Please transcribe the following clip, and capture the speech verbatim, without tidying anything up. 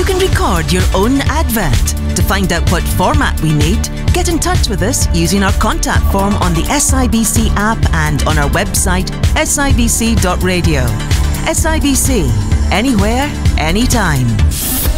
can record your own advert. To find out what format we need, get in touch with us using our contact form on the S I B C app and on our website S I B C dot radio. S I B C, anywhere, anytime.